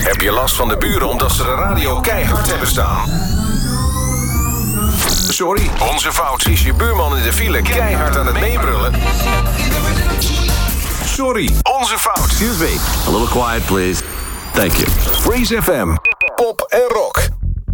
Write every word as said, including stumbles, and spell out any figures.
Heb je last van de buren omdat ze de radio keihard hebben staan? Sorry, onze fout. Is je buurman in de file keihard aan het meebrullen? Sorry, onze fout. Excuse me, a little quiet please. Thank you. Raise F M, pop en rock.